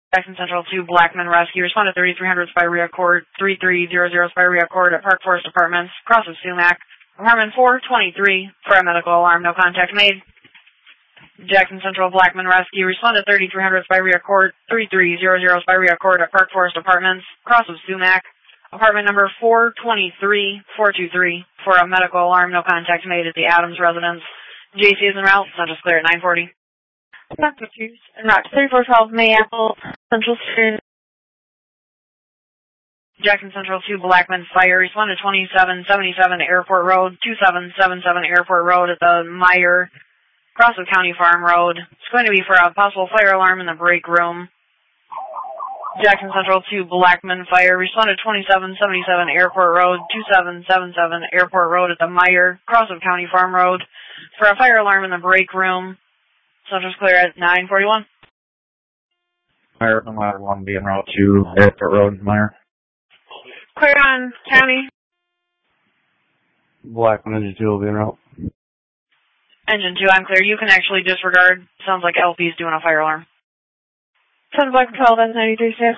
Jackson Central 2, Blackman Rescue. Respond to 3300 Spirea Court, 3300 Spirea Court at Park Forest Apartments, cross of Sumac. Apartment 423 for a medical alarm. No contact made. Jackson Central Blackman Rescue. Respond to 3300 Spirea Court, 3300 Spirea Court at Park Forest Apartments, cross of Sumac. Apartment number 423 for a medical alarm. No contact made at the Adams residence. JC is en route. Central's clear at 940. En route to 3412 Mayapple, Central Street. Jackson Central 2 Blackman Fire. Respond to 2777 Airport Road, 2777 Airport Road at the Meyer, cross of County Farm Road. It's going to be for a possible fire alarm in the break room. Jackson Central 2 Blackman Fire. Respond to 2777 Airport Road, 2777 Airport Road at the Meyer, cross of County Farm Road for a fire alarm in the break room. Central's clear at 941. Meyer from Ladder 1 be en route to Airport Road, Meyer. Clear on County. Blackman Engine 2 will be en route. Engine 2, I'm clear. You can actually disregard. Sounds like LP's doing a fire alarm. 10 Blackman 12, that's 93, sir.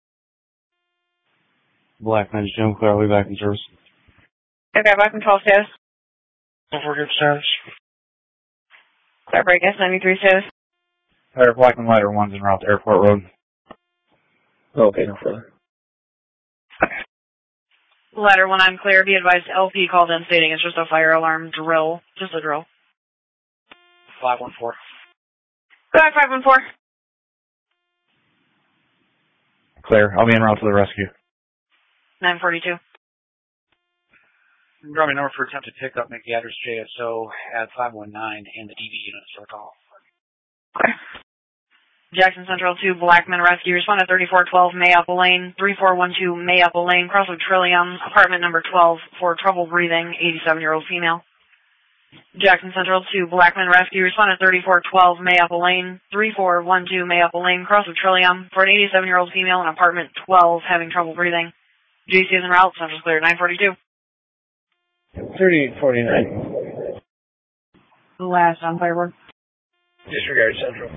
Blackman Engine 2, clear. I'll be back in service. Okay, Blackman 12 status. For good status. Clear break S93 status. Fire Blackman Ladder 1's en route to Airport Road. Okay, no further. Ladder 1, I'm clear. Be advised, LP called in stating it's just a fire alarm drill. Just a drill. 514. Go ahead, 514. Clear. I'll be en route to the rescue. 942. Drumming number for attempted pickup, make the address JSO at 519 and the DV units for the call. Okay. Jackson Central 2, Blackman Rescue. Respond to 3412 Mayapple Lane, 3412 Mayapple Lane, cross of Trillium, apartment number 12 for trouble breathing, 87-year-old female. Jackson Central 2, Blackman Rescue. Respond to 3412 Mayapple Lane, 3412 Mayapple Lane, cross of Trillium for an 87-year-old female in apartment 12 having trouble breathing. JC is en route. Central's clear, 942. 3849. Last on firework. Disregard Central.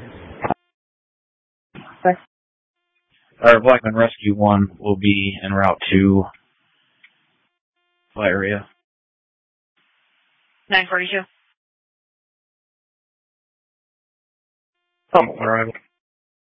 Okay. Our Blackman Rescue 1 will be en route to area. 942. Arrival.